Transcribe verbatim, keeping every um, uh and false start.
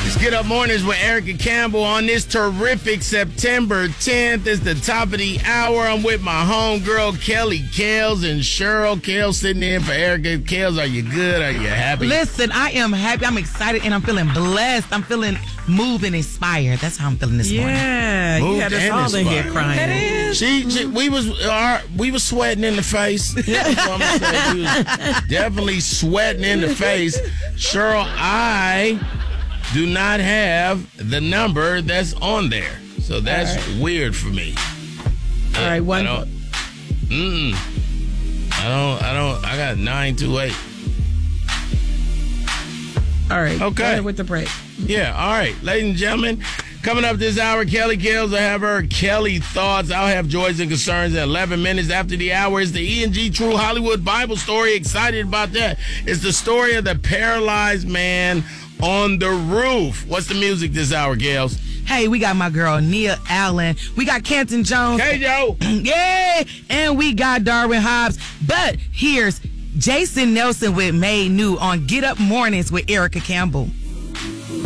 Get Up Mornings with Erica Campbell on this terrific September tenth. It's the top of the hour. I'm with my homegirl, Kelly Kales, and Cheryl Kales sitting in for Erica. Kales, are you good? Are you happy? Listen, I am happy. I'm excited, and I'm feeling blessed. I'm feeling moved and inspired. That's how I'm feeling this yeah, morning. Yeah, you had us all in here crying. That is. She, she, we was our, we was sweating in the face. That's what I'm saying. We was definitely sweating in the face. Cheryl, I do not have the number that's on there. So that's right. Weird for me. All yeah, right, one. I don't, mm, I don't, I don't, I got nine two eight. All right. Okay. With the break. Yeah, all right. Ladies and gentlemen, coming up this hour, Kelly Kills. I have her Kelly Thoughts. I'll have Joys and Concerns at eleven minutes after the hour. It's the E and G True Hollywood Bible story. Excited about that. It's the story of the paralyzed man on the roof. What's the music this hour, Gales? Hey, we got my girl, Nia Allen. We got Kenton Jones. Hey, Joe. Yay! And we got Darwin Hobbs. But here's Jason Nelson with Made New on Get Up Mornings with Erica Campbell.